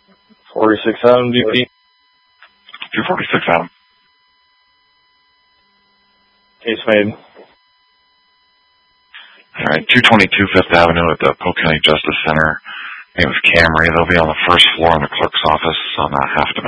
46 Adam, DP. 246 Adam. Case made. All right, 222 Fifth Avenue at the Polk County Justice Center. Name is Camry. They'll be on the first floor in the clerk's office on half to